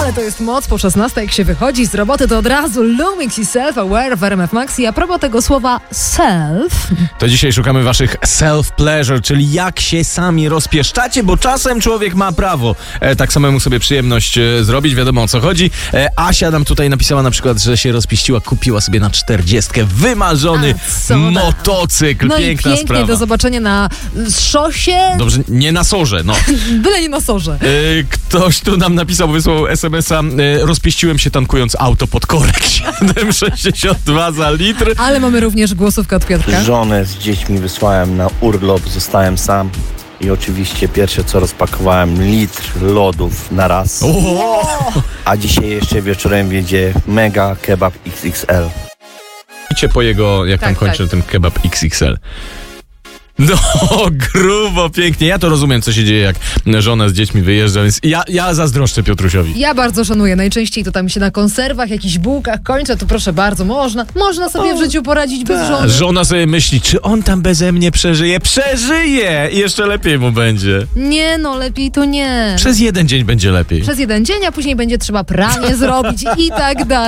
Ale to jest moc po 16, jak się wychodzi z roboty, to od razu Lumix i Self-Aware w RMF Max. I a propos tego słowa self... To dzisiaj szukamy waszych self-pleasure, czyli jak się sami rozpieszczacie, bo czasem człowiek ma prawo tak samemu sobie przyjemność zrobić, wiadomo o co chodzi. Asia nam tutaj napisała na przykład, że się rozpieściła, kupiła sobie na 40 wymarzony motocykl. No piękna i pięknie sprawa. do zobaczenia na szosie. Dobrze, nie na sorze, no. Byle nie na sorze. Ktoś tu nam napisał, wysłał SMS-a, rozpieściłem się tankując auto pod korek 7,62 za litr. Ale mamy również głosówkę od Piotrka. Żonę z dziećmi wysłałem na urlop, zostałem sam i oczywiście pierwsze co rozpakowałem litr lodów na raz. A dzisiaj jeszcze wieczorem wiedzie mega kebab XXL. Idźcie po jego, jak tam kończy ten kebab XXL. No, grubo, pięknie. Ja to rozumiem, co się dzieje, jak żona z dziećmi wyjeżdża, więc ja zazdroszczę Piotrusiowi. Ja bardzo szanuję. Najczęściej to tam się na konserwach, jakichś bułkach kończę, to proszę bardzo, można sobie w życiu poradzić bez żony. Żona sobie myśli, czy on tam beze mnie przeżyje? Przeżyje! I jeszcze lepiej mu będzie. Nie, no lepiej to nie. Przez jeden dzień będzie lepiej. Przez jeden dzień, a później będzie trzeba pranie zrobić i tak dalej.